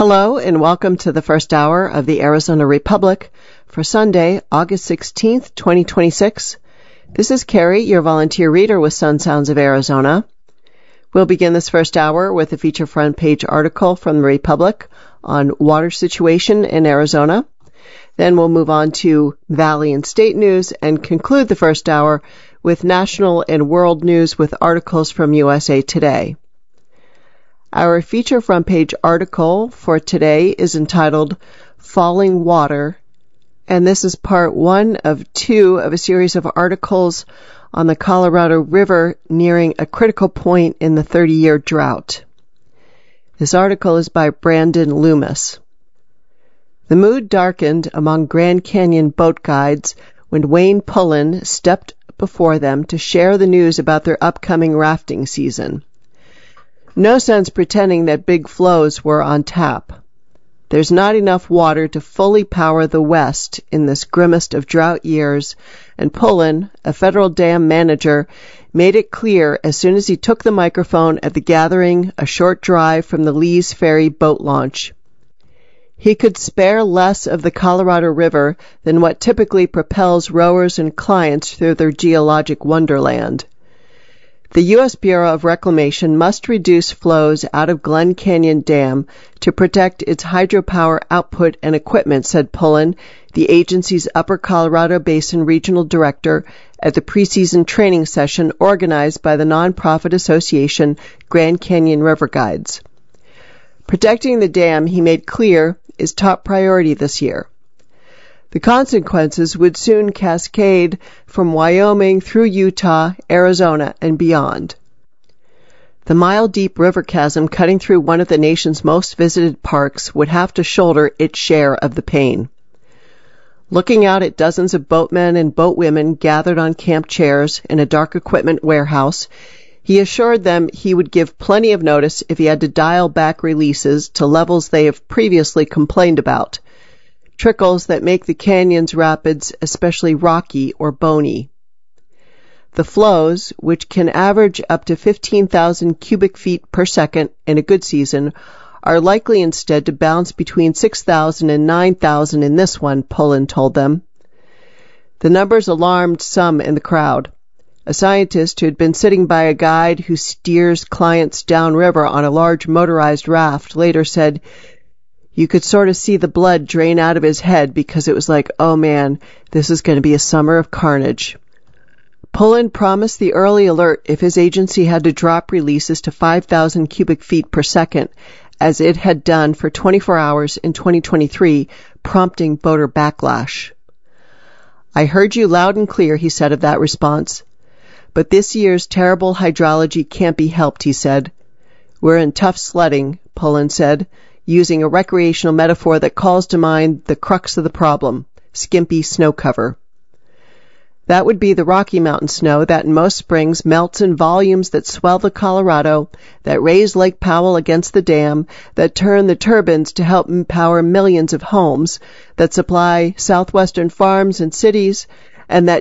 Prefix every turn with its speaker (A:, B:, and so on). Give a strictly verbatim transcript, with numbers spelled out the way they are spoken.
A: Hello and welcome to the first hour of the Arizona Republic for Sunday, August sixteenth, twenty twenty-six. This is Carrie, your volunteer reader with Sun Sounds of Arizona. We'll begin this first hour with a feature front page article from the Republic on water situation in Arizona. Then we'll move on to Valley and State news and conclude the first hour with national and world news with articles from U S A Today. Our feature front page article for today is entitled Falling Water, and this is part one of two of a series of articles on the Colorado River nearing a critical point in the thirty-year drought. This article is by Brandon Loomis. The mood darkened among Grand Canyon boat guides when Wayne Pullen stepped before them to share the news about their upcoming rafting season. No sense pretending that big flows were on tap. There's not enough water to fully power the West in this grimmest of drought years, and Pullen, a federal dam manager, made it clear as soon as he took the microphone at the gathering a short drive from the Lee's Ferry boat launch. He could spare less of the Colorado River than what typically propels rowers and clients through their geologic wonderland. The U S Bureau of Reclamation must reduce flows out of Glen Canyon Dam to protect its hydropower output and equipment, said Pullen, the agency's Upper Colorado Basin Regional Director, at the preseason training session organized by the nonprofit association Grand Canyon River Guides. Protecting the dam, he made clear, is top priority this year. The consequences would soon cascade from Wyoming through Utah, Arizona, and beyond. The mile-deep river chasm cutting through one of the nation's most visited parks would have to shoulder its share of the pain. Looking out at dozens of boatmen and boatwomen gathered on camp chairs in a dark equipment warehouse, he assured them he would give plenty of notice if he had to dial back releases to levels they have previously complained about. Trickles that make the canyon's rapids especially rocky or bony. The flows, which can average up to fifteen thousand cubic feet per second in a good season, are likely instead to bounce between six thousand and nine thousand in this one, Pullen told them. The numbers alarmed some in the crowd. A scientist who had been sitting by a guide who steers clients downriver on a large motorized raft later said, you could sort of see the blood drain out of his head because it was like, oh man, this is going to be a summer of carnage. Pullen promised the early alert if his agency had to drop releases to five thousand cubic feet per second, as it had done for twenty-four hours in twenty twenty-three, prompting boater backlash. I heard you loud and clear, he said of that response. But this year's terrible hydrology can't be helped, he said. We're in tough sledding, Pullen said, using a recreational metaphor that calls to mind the crux of the problem, skimpy snow cover. That would be the Rocky Mountain snow that in most springs melts in volumes that swell the Colorado, that raise Lake Powell against the dam, that turn the turbines to help power millions of homes, that supply southwestern farms and cities, and that